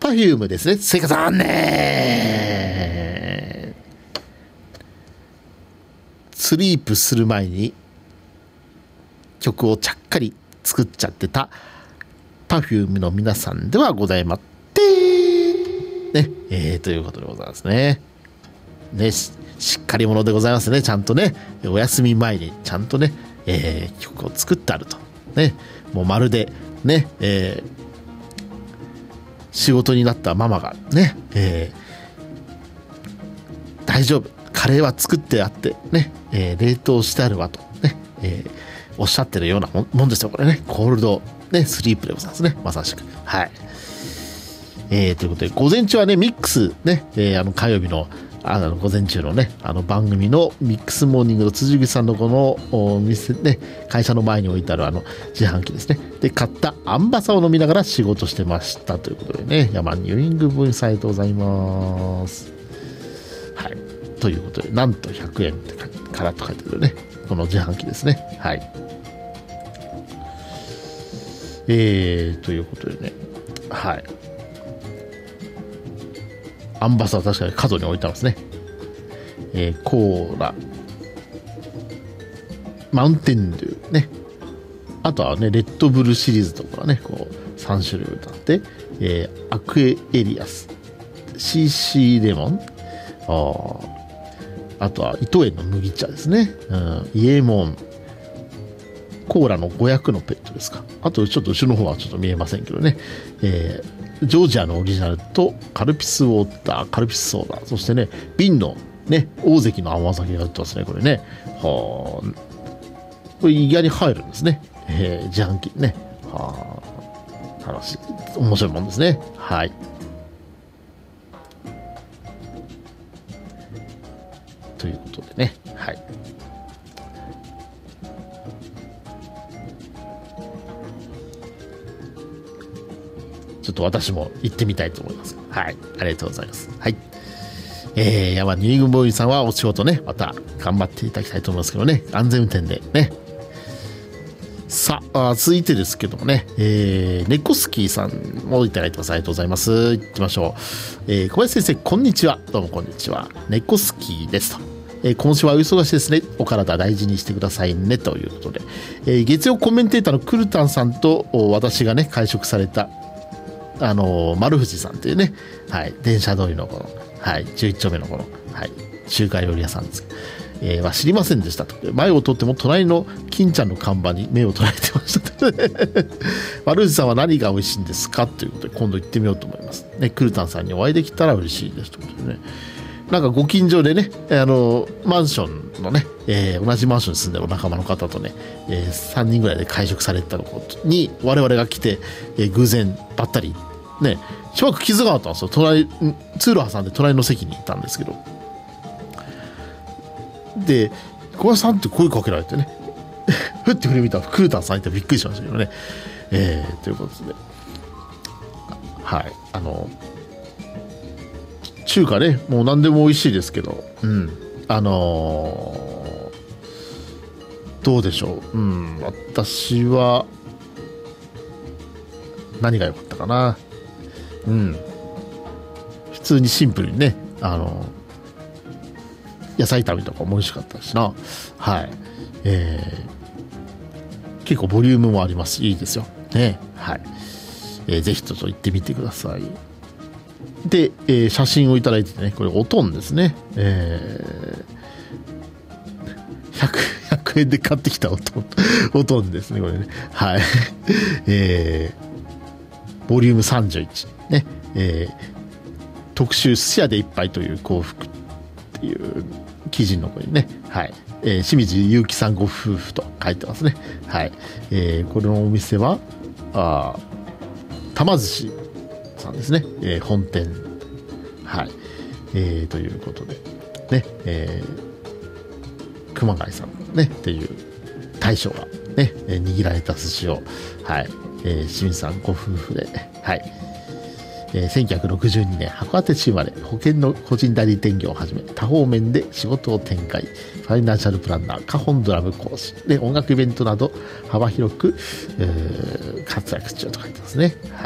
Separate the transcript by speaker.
Speaker 1: Perfume ですね。正解残念。スリープする前に曲をちゃっかり作っちゃってた Perfume の皆さんではございまってね、ということでございますね。ね、しっかり者でございますね。ちゃんとね、お休み前にちゃんとね、曲を作ってあると。ね、もうまるでね、仕事になったママがね、大丈夫、カレーは作ってあってね、冷凍してあるわとね、おっしゃってるようなもんですよ、これね。コールド、ね、スリープでございますね。まさしく。はい。ということで、午前中はね、ミックスね、火曜日の午前中のね、番組のミックスモーニングの辻口さんのこのお店ね、会社の前に置いてある自販機ですね。で、買ったアンバサを飲みながら仕事してましたということでね、山ニューイング分サイトございます。はい。ということで、なんと100円ってからと書いてあるね、この自販機ですね。はい。ということでね、はい。アンバサは確かに角に置いてありますね。コーラ、マウンテンデューね。あとはね、レッドブルシリーズとかね、こう、3種類歌って、アクエリアス、CC レモン、あとは伊藤園の麦茶ですね。イエモン、コーラの500のペットですか。あとちょっと後ろの方はちょっと見えませんけどね。ジョージアのオリジナルとカルピスウォーター、カルピスソーダ、そしてね、瓶のね、大関の甘酒が売ってますね、これね。これ意外に入るんですね。自販機ね。楽しい。面白いもんですね。はい。ということでね。はい。ちょっと私も行ってみたいと思います。はい。ありがとうございます。はい。山ニーグボーイさんはお仕事ね、また頑張っていただきたいと思いますけどね、安全運転でね。さあ、続いてですけどもね、ネコスキーさんもいただいてます。ありがとうございます。行きましょう。小林先生、こんにちは。どうもこんにちは。ネコスキーですと。今週はお忙しいですね。お体大事にしてくださいね。ということで、月曜コメンテーターのクルタンさんと私がね、会食された、丸藤さんというね、はい、電車通りのこの、はい、11丁目のこの、はい、中華料理屋さんですけど、知りませんでしたと。前を通っても隣の金ちゃんの看板に目を捉えてましたと。丸藤さんは何が美味しいんですかということで、今度行ってみようと思います。ね、クルタンさんにお会いできたら嬉しいですということでね。なんかご近所でね、マンションのね、同じマンションに住んでる仲間の方とね、3人ぐらいで会食されてたのに、我々が来て、偶然ばったり、ね、しばらく気づかなかったんですよ。通路挟んで隣の席に行ったんですけど。で、小林さんって声かけられてね、ふって振り見たらクルタンさんいてびっくりしましたけどね。ということで、はい、中華ね、もう何でも美味しいですけど、うん、どうでしょう。うん、私は何が良かったかな。うん、普通にシンプルにね、野菜炒めとかも美味しかったしな。はい。結構ボリュームもありますし、いいですよ。ね。はい。ぜひと行ってみてください。で、写真をいただいててね、これおとんですね。100円で買ってきたおとんですね、これね。はい。ボリューム31。ね。特集寿司屋で一杯という幸福っていう記事のこにね、はい、清水祐樹さんご夫婦と書いてますね。はい。これのお店は玉寿司さんですね。本店。はい。ということでね、熊谷さんねっていう大将がね、握られた寿司を、はい、清水さんご夫婦で、はい。1962年函館市生まれ、保険の個人代理店業をはじめ多方面で仕事を展開、ファイナンシャルプランナー、カホンドラム講師で音楽イベントなど幅広く活躍中と書いてますね。はい。